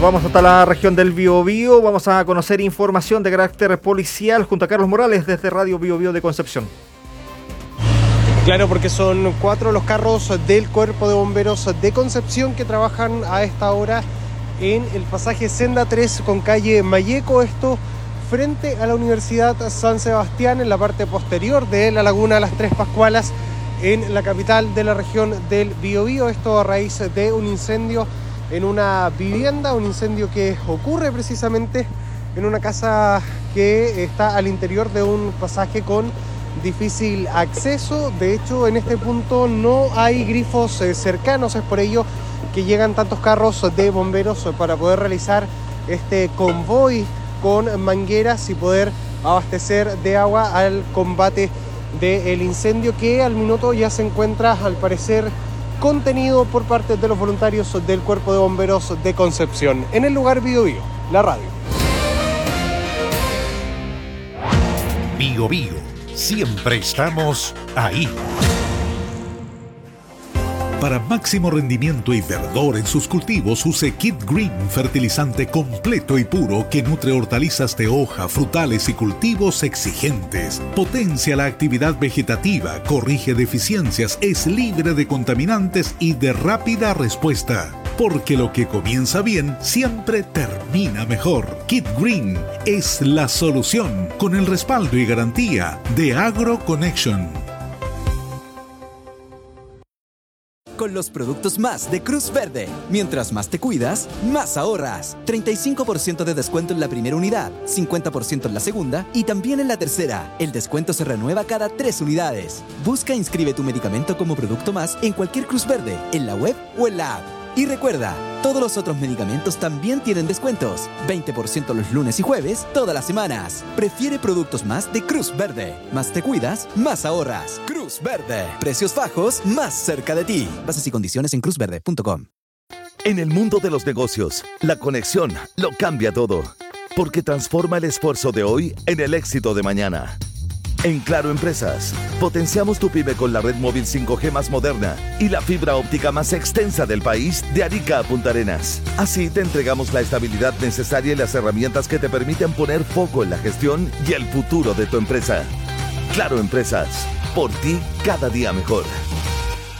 vamos hasta la región del Biobío. Vamos a conocer información de carácter policial junto a Carlos Morales desde Radio Biobío de Concepción. Claro, porque son 4 los carros del Cuerpo de Bomberos de Concepción que trabajan a esta hora en el pasaje Senda 3 con calle Mayeco. Esto frente a la Universidad San Sebastián, en la parte posterior de la laguna Las Tres Pascualas, en la capital de la región del Biobío. Esto a raíz de un incendio en una vivienda, un incendio que ocurre precisamente en una casa que está al interior de un pasaje con difícil acceso. De hecho, en este punto no hay grifos cercanos, es por ello que llegan tantos carros de bomberos para poder realizar este convoy con mangueras y poder abastecer de agua al combate del incendio, que al minuto ya se encuentra, al parecer, contenido por parte de los voluntarios del Cuerpo de Bomberos de Concepción. En el lugar Biobío, la radio. Biobío, siempre estamos ahí. Para máximo rendimiento y verdor en sus cultivos, use Kit Green, fertilizante completo y puro que nutre hortalizas de hoja, frutales y cultivos exigentes. Potencia la actividad vegetativa, corrige deficiencias, es libre de contaminantes y de rápida respuesta. Porque lo que comienza bien siempre termina mejor. Kit Green es la solución, con el respaldo y garantía de AgroConnection. Con los productos más de Cruz Verde. Mientras más te cuidas, más ahorras. 35% de descuento en la primera unidad, 50% en la segunda y también en la tercera. El descuento se renueva cada 3 unidades. Busca e inscribe tu medicamento como producto más en cualquier Cruz Verde, en la web o en la app. Y recuerda, todos los otros medicamentos también tienen descuentos. 20% los lunes y jueves, todas las semanas. Prefiere productos más de Cruz Verde. Más te cuidas, más ahorras. Cruz Verde. Precios bajos, más cerca de ti. Bases y condiciones en cruzverde.com. En el mundo de los negocios, la conexión lo cambia todo. Porque transforma el esfuerzo de hoy en el éxito de mañana. En Claro Empresas, potenciamos tu pyme con la red móvil 5G más moderna y la fibra óptica más extensa del país, de Arica a Punta Arenas. Así te entregamos la estabilidad necesaria y las herramientas que te permiten poner foco en la gestión y el futuro de tu empresa. Claro Empresas, por ti cada día mejor.